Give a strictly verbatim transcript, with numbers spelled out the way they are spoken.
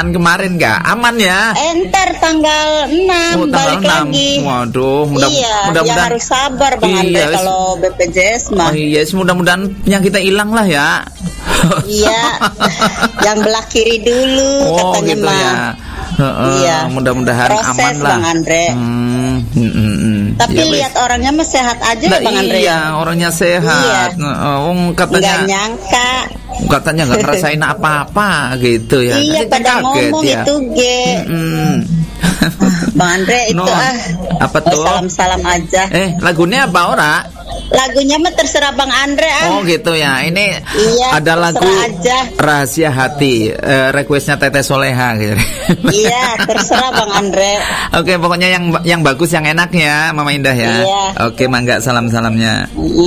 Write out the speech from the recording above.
perayaan kemarin nggak? Aman ya? Entar tanggal enam Oh, tanggal balik enam. lagi. Waduh, mudah, iya, mudah-mudahan ya harus sabar Bang Andre Iya, kalau B P J S mah. Oh iya, mudah-mudahan penyakitnya hilang lah ya. Iya, yang belah kiri dulu Oh katanya gitu mah. ya. Heeh, Iya. mudah-mudahan Proses, aman lah. Bang Andre. Hmm, hmm, hmm, hmm. Tapi Ya, lihat orangnya mah sehat aja Nah, ya Bang Andre. iya, orangnya sehat. Heeh, wong Nggak katanya nyangka. katanya nggak ngerasain apa-apa gitu ya. Iya, Kan pada kaget ngomong ya. itu G. Hmm. Bang Andre itu No. ah. Apa tuh? Salam-salam aja. Eh, lagunya apa ora? Lagunya mah terserah Bang Andre ah. Oh gitu ya. Ini Iya, ada lagu terserah aja. Rahasia Hati, eh, requestnya Teteh Soleha gitu. Iya, terserah Bang Andre. Oke, pokoknya yang yang bagus, yang enak ya, Mama Indah ya. Iya. Oke, mangga salam-salamnya.